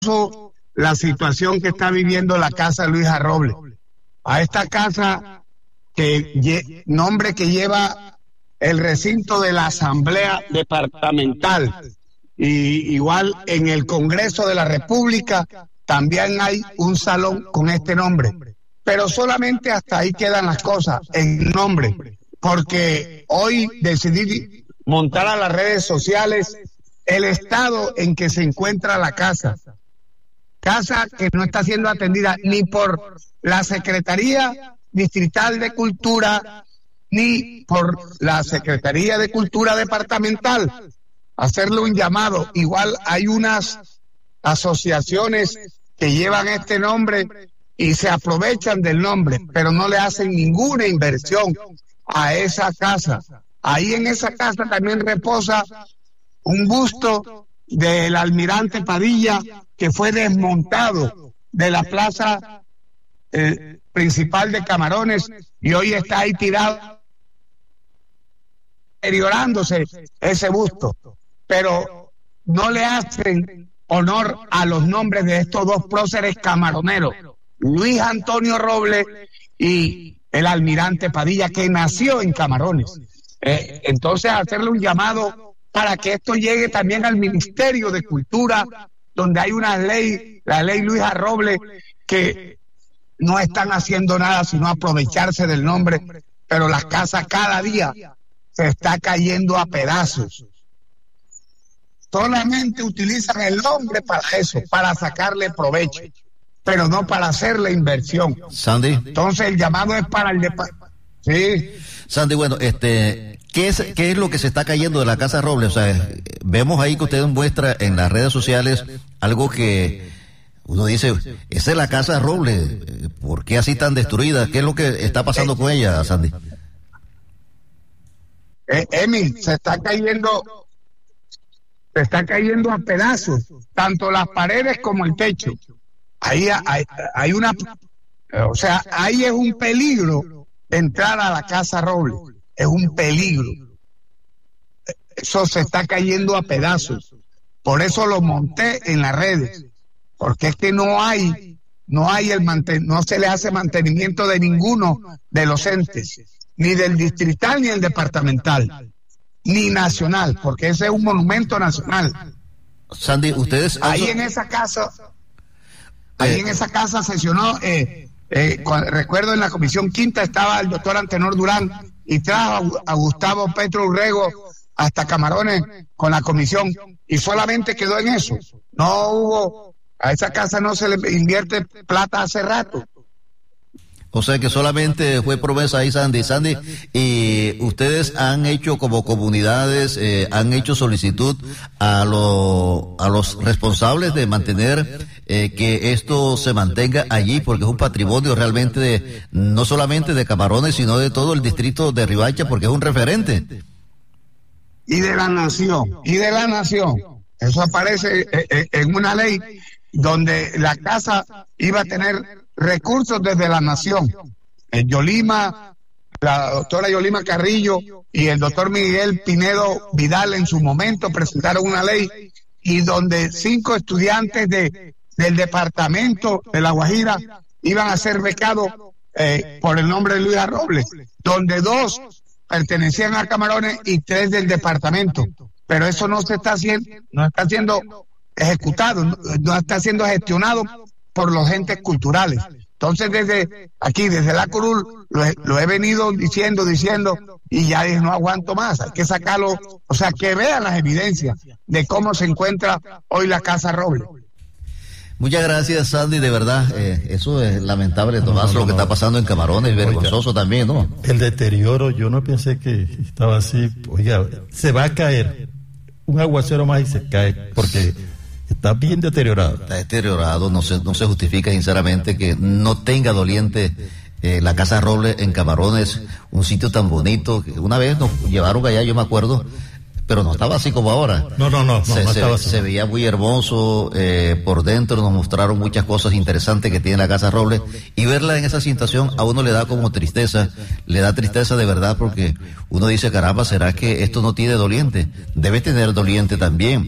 la situación que está viviendo la casa Luisa Robles. A esta casa, nombre que lleva el recinto de la Asamblea Departamental, y igual en el Congreso de la República también hay un salón con este nombre, pero solamente hasta ahí quedan las cosas, en nombre, porque hoy decidí montar a las redes sociales el estado en que se encuentra la casa que no está siendo atendida ni por la Secretaría Distrital de Cultura ni por la Secretaría de Cultura Departamental. Hacerle un llamado. Igual hay unas asociaciones que llevan este nombre y se aprovechan del nombre, pero no le hacen ninguna inversión a esa casa. Ahí en esa casa también reposa un busto del almirante Padilla, que fue desmontado de la plaza principal de Camarones y hoy está ahí tirado, deteriorándose ese busto, pero no le hacen honor a los nombres de estos dos próceres camaroneros, Luis Antonio Robles y el almirante Padilla, que nació en Camarones. Entonces hacerle un llamado para que esto llegue también al Ministerio de Cultura, donde hay una ley, la ley Luisa Robles, que no están haciendo nada sino aprovecharse del nombre, pero las casas cada día se está cayendo a pedazos. Solamente utilizan el nombre para eso, para sacarle provecho, pero no para hacer la inversión. Sandy. Entonces el llamado es para el sí. Sandy, bueno, ¿qué es lo que se está cayendo de la Casa Robles? O sea, vemos ahí que usted muestra en las redes sociales algo que uno dice, esa es la Casa Robles, ¿por qué así tan destruida? ¿Qué es lo que está pasando con ella, Sandy? Emil, se está cayendo a pedazos, tanto las paredes como el techo. Ahí hay una, o sea, ahí es un peligro entrar a la Casa Robles, es un peligro. Eso se está cayendo a pedazos. Por eso lo monté en las redes, porque es que no se le hace mantenimiento de ninguno de los entes, ni del distrital ni el departamental, ni nacional, porque ese es un monumento nacional. Sandy, ustedes ahí en esa casa sesionó, recuerdo en la Comisión Quinta estaba el doctor Antenor Durán y trajo a Gustavo Petro Urrego hasta Camarones con la comisión y solamente quedó en eso. No hubo, a esa casa no se le invierte plata hace rato. O sea que solamente fue promesa ahí, Sandy. Sandy, y ustedes han hecho como comunidades, han hecho solicitud a los responsables de mantener que esto se mantenga allí, porque es un patrimonio realmente no solamente de Camarones, sino de todo el distrito de Riohacha, porque es un referente. Y de la nación. Eso aparece en una ley donde la casa iba a tener recursos desde la nación. El Yolima, la doctora Yolima Carrillo y el doctor Miguel Pinedo Vidal en su momento presentaron una ley y donde 5 estudiantes del departamento de La Guajira iban a ser becados por el nombre de Luisa Robles, donde 2 pertenecían a Camarones y 3 del departamento. Pero eso no se está haciendo, no está siendo ejecutado, no está siendo gestionado por los entes culturales. Entonces desde la curul lo he venido diciendo y ya dije, no aguanto más, hay que sacarlo, o sea, que vean las evidencias de cómo se encuentra hoy la Casa Robles. Muchas gracias, Sandy, de verdad, eso es lamentable, Tomás, lo que está pasando en Camarones, vergonzoso también, ¿no? El deterioro, yo no pensé que estaba así, oiga, se va a caer, un aguacero más y se cae, porque está bien deteriorado. Está deteriorado, no se justifica sinceramente que no tenga doliente la Casa Robles en Camarones, un sitio tan bonito, que una vez nos llevaron allá, yo me acuerdo, pero no estaba así como ahora. No estaba así. Se veía muy hermoso, por dentro nos mostraron muchas cosas interesantes que tiene la Casa Robles, y verla en esa situación a uno le da como tristeza, le da tristeza de verdad, porque uno dice, caramba, ¿será que esto no tiene doliente? Debe tener doliente también.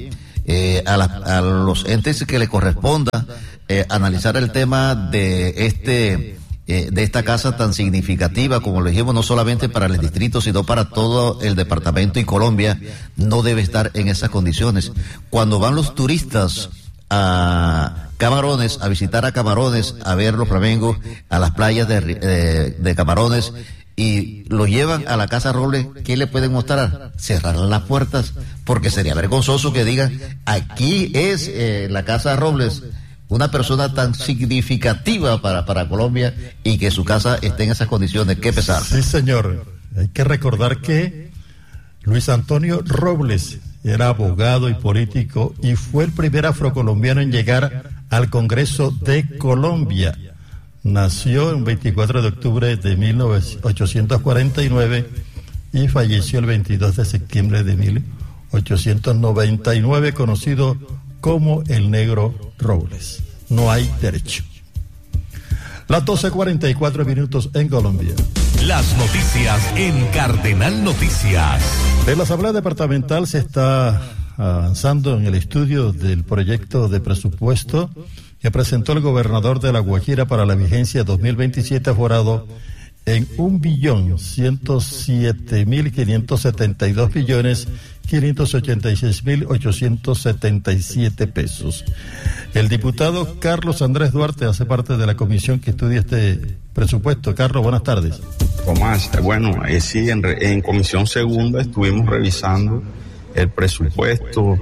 a los entes que le corresponda analizar el tema de esta casa tan significativa, como lo dijimos, no solamente para el distrito, sino para todo el departamento y Colombia, no debe estar en esas condiciones. Cuando van los turistas a Camarones, a visitar a Camarones, a ver los flamencos, a las playas de Camarones, y lo llevan a la Casa Robles, ¿qué le pueden mostrar? Cerrar las puertas, porque sería vergonzoso que digan, aquí es la Casa Robles, una persona tan significativa para Colombia, y que su casa esté en esas condiciones. Qué pesar. Sí, señor. Hay que recordar que Luis Antonio Robles era abogado y político y fue el primer afrocolombiano en llegar al Congreso de Colombia. Nació el 24 de octubre de 1849 y falleció el 22 de septiembre de 1899, conocido como el Negro Robles. No hay derecho. Las 12:44 en Colombia. Las noticias en Cardenal Noticias. En la Asamblea Departamental se está avanzando en el estudio del proyecto de presupuesto que presentó el gobernador de La Guajira para la vigencia 2027, aforado en 1.107.572.586.877 pesos. El diputado Carlos Andrés Duarte hace parte de la comisión que estudia este presupuesto. Carlos, buenas tardes. Tomás, bueno, sí, en comisión segunda estuvimos revisando el presupuesto.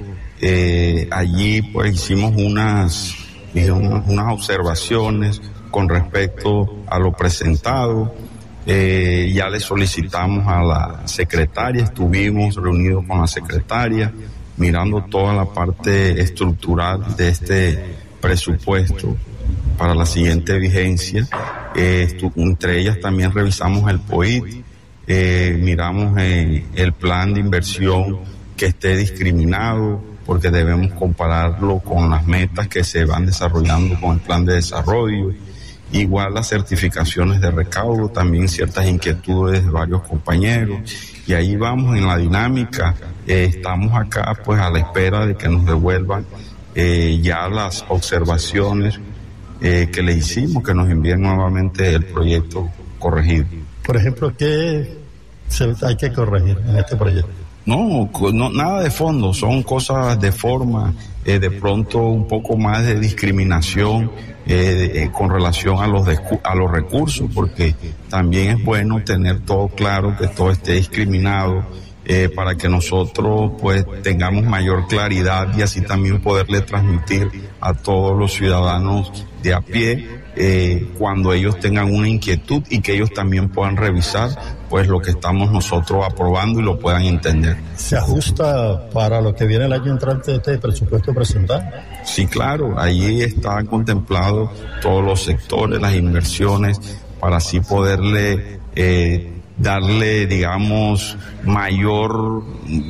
Allí pues hicimos unas observaciones con respecto a lo presentado. Ya le solicitamos a la secretaria, estuvimos reunidos con la secretaria, mirando toda la parte estructural de este presupuesto para la siguiente vigencia. Entre ellas también revisamos el POIT, miramos el plan de inversión que esté discriminado, porque debemos compararlo con las metas que se van desarrollando con el plan de desarrollo. Igual las certificaciones de recaudo, también ciertas inquietudes de varios compañeros, y ahí vamos en la dinámica. Estamos acá pues a la espera de que nos devuelvan ya las observaciones que le hicimos, que nos envíen nuevamente el proyecto corregido. Por ejemplo, ¿qué hay que corregir en este proyecto? No, nada de fondo, son cosas de forma, de pronto un poco más de discriminación con relación a los recursos, porque también es bueno tener todo claro, que todo esté discriminado, para que nosotros pues tengamos mayor claridad y así también poderle transmitir a todos los ciudadanos de a pie cuando ellos tengan una inquietud, y que ellos también puedan revisar pues lo que estamos nosotros aprobando y lo puedan entender. ¿Se ajusta para lo que viene el año entrante este presupuesto presentado? Sí, claro, allí están contemplados todos los sectores, las inversiones, para así poderle darle, digamos, mayor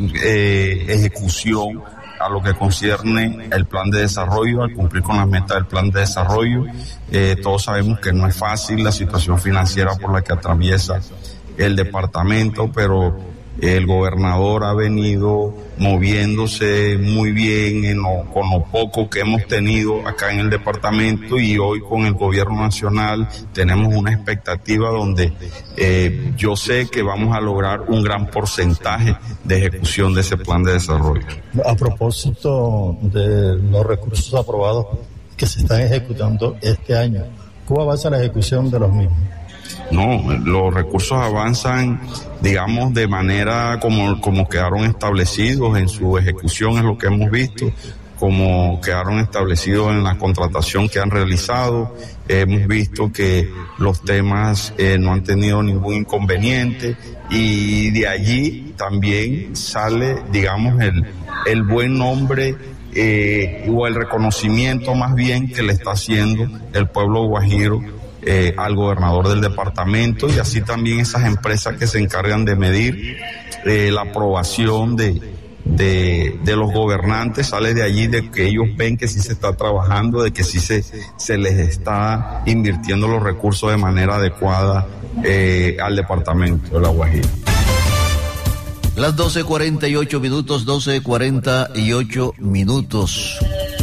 ejecución a lo que concierne el plan de desarrollo, al cumplir con las metas del plan de desarrollo. Todos sabemos que no es fácil la situación financiera por la que atraviesa el departamento, pero el gobernador ha venido moviéndose muy bien con lo poco que hemos tenido acá en el departamento, y hoy con el gobierno nacional tenemos una expectativa donde yo sé que vamos a lograr un gran porcentaje de ejecución de ese plan de desarrollo. A propósito de los recursos aprobados que se están ejecutando este año, ¿cómo avanza la ejecución de los mismos? No, los recursos avanzan, digamos, de manera como quedaron establecidos en su ejecución, es lo que hemos visto, como quedaron establecidos en la contratación que han realizado. Hemos visto que los temas no han tenido ningún inconveniente, y de allí también sale, digamos, el buen nombre o el reconocimiento más bien que le está haciendo el pueblo guajiro al gobernador del departamento, y así también esas empresas que se encargan de medir la aprobación de los gobernantes. Sale de allí de que ellos ven que sí se está trabajando, de que sí se les está invirtiendo los recursos de manera adecuada al departamento de La Guajira. Las 12:48 minutos, 12:48 minutos.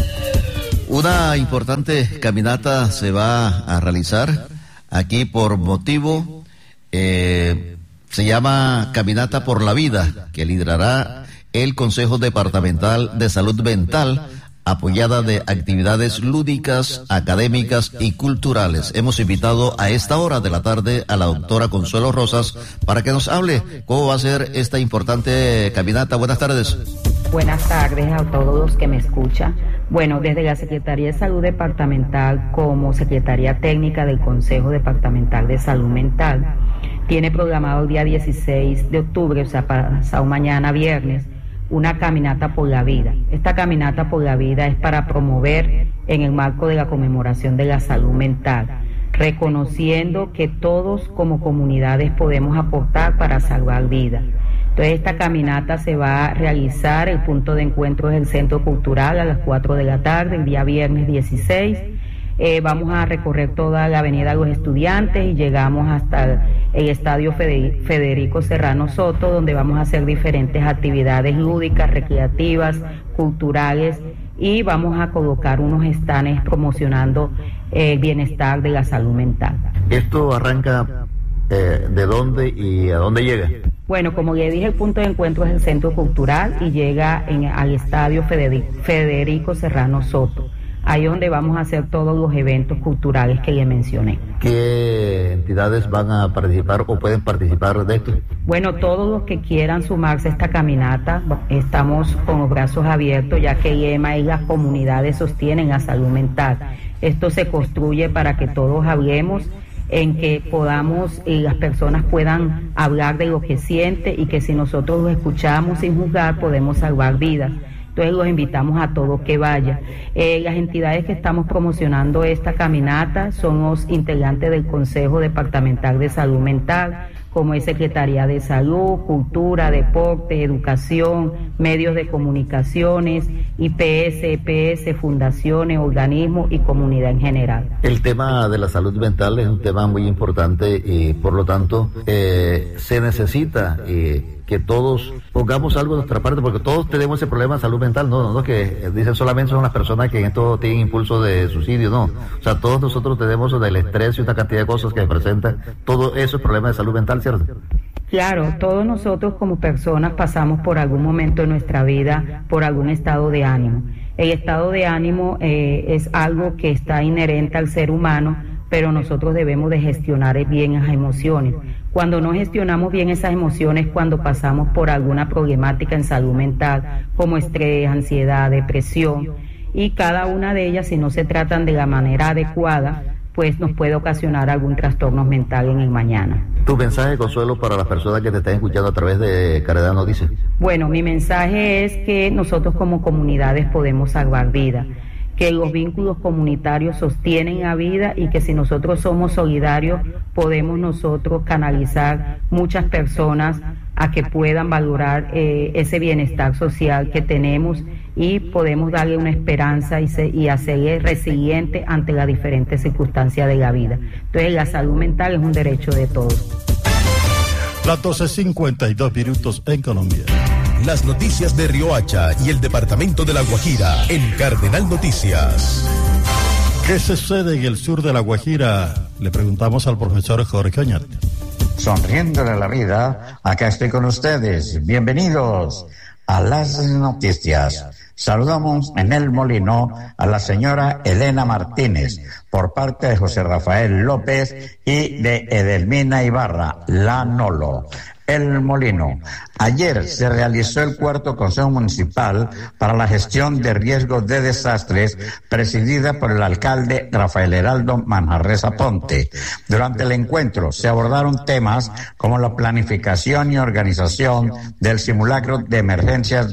Una importante caminata se va a realizar aquí por motivo, se llama Caminata por la Vida, que liderará el Consejo Departamental de Salud Mental, apoyada de actividades lúdicas, académicas y culturales. Hemos invitado a esta hora de la tarde a la doctora Consuelo Rosas para que nos hable cómo va a ser esta importante caminata. Buenas tardes. Buenas tardes a todos los que me escuchan. Bueno, desde la Secretaría de Salud Departamental como Secretaría Técnica del Consejo Departamental de Salud Mental, tiene programado el día 16 de octubre, o sea, pasado mañana viernes, una caminata por la vida. Esta caminata por la vida es para promover en el marco de la conmemoración de la salud mental, reconociendo que todos como comunidades podemos aportar para salvar vidas. Entonces esta caminata se va a realizar, el punto de encuentro es el Centro Cultural a las 4 de la tarde, el día viernes 16. Vamos a recorrer toda la Avenida de los Estudiantes y llegamos hasta el Estadio Federico Serrano Soto, donde vamos a hacer diferentes actividades lúdicas, recreativas, culturales, y vamos a colocar unos stands promocionando el bienestar de la salud mental. ¿Esto arranca de dónde y a dónde llega? Bueno, como le dije, el punto de encuentro es el Centro Cultural y llega al Estadio Federico Serrano Soto. Ahí es donde vamos a hacer todos los eventos culturales que le mencioné. ¿Qué entidades van a participar o pueden participar de esto? Bueno, todos los que quieran sumarse a esta caminata, estamos con los brazos abiertos, ya que el lema es las comunidades sostienen la salud mental. Esto se construye para que todos hablemos, en que podamos y las personas puedan hablar de lo que siente, y que si nosotros los escuchamos sin juzgar podemos salvar vidas. Entonces los invitamos a todos que vayan. Las entidades que estamos promocionando esta caminata son los integrantes del Consejo Departamental de Salud Mental, como es Secretaría de Salud, Cultura, Deporte, Educación, Medios de Comunicaciones, IPS, EPS, fundaciones, organismos y comunidad en general. El tema de la salud mental es un tema muy importante y por lo tanto se necesita que todos pongamos algo de nuestra parte, porque todos tenemos ese problema de salud mental, no que dicen solamente son las personas que en esto tienen impulso de suicidio, no. O sea, todos nosotros tenemos del estrés y una cantidad de cosas que presentan, todo eso es problema de salud mental, ¿cierto? Claro, todos nosotros como personas pasamos por algún momento de nuestra vida por algún estado de ánimo. El estado de ánimo es algo que está inherente al ser humano, pero nosotros debemos de gestionar bien las emociones. Cuando no gestionamos bien esas emociones, cuando pasamos por alguna problemática en salud mental, como estrés, ansiedad, depresión, y cada una de ellas, si no se tratan de la manera adecuada, pues nos puede ocasionar algún trastorno mental en el mañana. ¿Tu mensaje, Consuelo, para las personas que te están escuchando a través de Cardenal Noticias? Bueno, mi mensaje es que nosotros como comunidades podemos salvar vidas, que los vínculos comunitarios sostienen la vida y que si nosotros somos solidarios podemos nosotros canalizar muchas personas a que puedan valorar ese bienestar social que tenemos, y podemos darle una esperanza y hacerle resiliente ante las diferentes circunstancias de la vida. Entonces la salud mental es un derecho de todos. Las 12:52 minutos en Colombia. Las noticias de Riohacha y el departamento de La Guajira en Cardenal Noticias. ¿Qué sucede en el sur de La Guajira? Le preguntamos al profesor Jorge Oñate. Sonriéndole a la vida, acá estoy con ustedes. Bienvenidos a las noticias. Saludamos en el Molino a la señora Elena Martínez por parte de José Rafael López y de Edelmina Ibarra, la Nolo. El Molino. Ayer se realizó el cuarto Consejo Municipal para la Gestión de Riesgos de Desastres, presidida por el alcalde Rafael Heraldo Manjarresa Ponte. Durante el encuentro se abordaron temas como la planificación y organización del simulacro de emergencias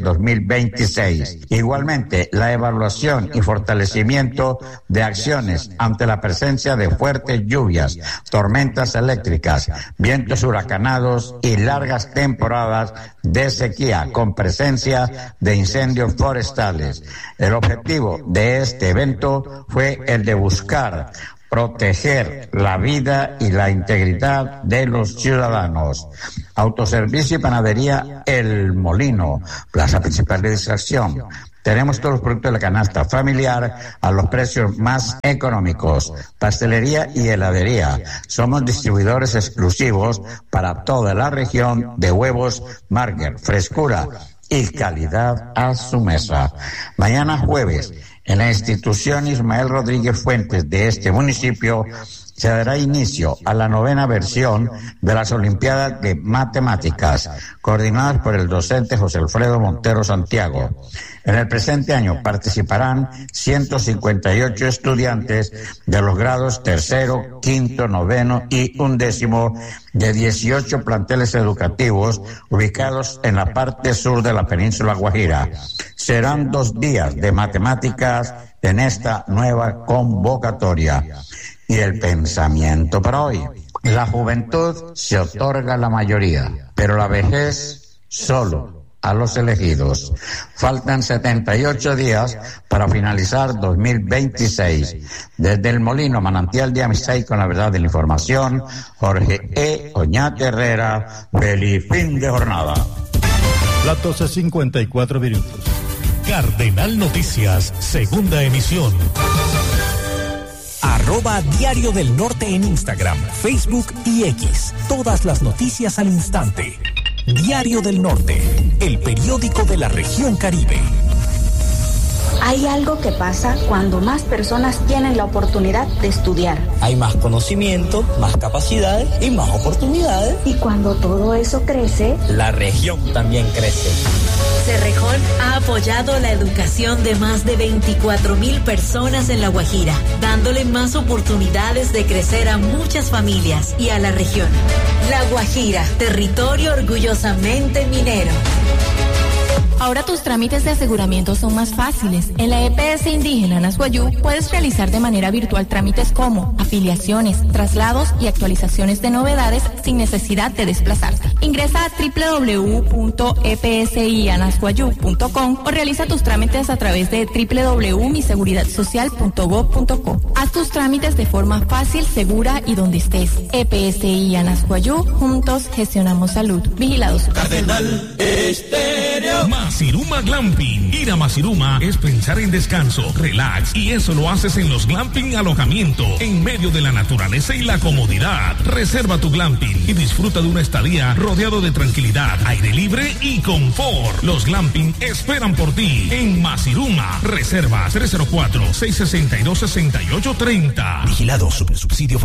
2026. Igualmente, la evaluación y fortalecimiento de acciones ante la presencia de fuertes lluvias, tormentas eléctricas, vientos huracanados y largas temporadas de sequía con presencia de incendios forestales. El objetivo de este evento fue el de buscar proteger la vida y la integridad de los ciudadanos. Autoservicio y panadería El Molino, plaza principal de distracción. Tenemos todos los productos de la canasta familiar a los precios más económicos. Pastelería y heladería. Somos distribuidores exclusivos para toda la región de huevos Marger, frescura y calidad a su mesa. Mañana jueves, en la institución Ismael Rodríguez Fuentes de este municipio, se dará inicio a la 9ª versión de las Olimpiadas de Matemáticas, coordinadas por el docente José Alfredo Montero Santiago. En el presente año participarán 158 estudiantes de los grados tercero, quinto, noveno y 11º de 18 planteles educativos ubicados en la parte sur de la península Guajira. Serán 2 días de matemáticas en esta nueva convocatoria. Y el pensamiento para hoy: la juventud se otorga a la mayoría, pero la vejez solo a los elegidos. Faltan 78 días para finalizar 2026. Desde el Molino, manantial de amistad y con la verdad de la información, Jorge E. Oñate Herrera. Feliz fin de jornada. Las 12:54 minutos. Cardenal Noticias, segunda emisión. @Diario del Norte en Instagram, Facebook y X. Todas las noticias al instante. Diario del Norte, el periódico de la región Caribe. Hay algo que pasa cuando más personas tienen la oportunidad de estudiar. Hay más conocimiento, más capacidades y más oportunidades. Y cuando todo eso crece, la región también crece. Cerrejón ha apoyado la educación de más de 24,000 personas en La Guajira, dándole más oportunidades de crecer a muchas familias y a la región. La Guajira, territorio orgullosamente minero. Ahora tus trámites de aseguramiento son más fáciles. En la EPS Indígena Anasguayú puedes realizar de manera virtual trámites como afiliaciones, traslados y actualizaciones de novedades sin necesidad de desplazarte. Ingresa a www.epsianasguayú.com o realiza tus trámites a través de www.miseguridad.social.gov.co. Haz tus trámites de forma fácil, segura y donde estés. EPSI Anasguayú, juntos gestionamos salud. Vigilados. Cardenal Estéreo. Masiruma Glamping. Ir a Masiruma es pensar en descanso, relax, y eso lo haces en los Glamping Alojamiento, en medio de la naturaleza y la comodidad. Reserva tu glamping y disfruta de una estadía rodeado de tranquilidad, aire libre y confort. Los Glamping esperan por ti en Masiruma. Reservas 304-662-6830. Vigilado Subsidio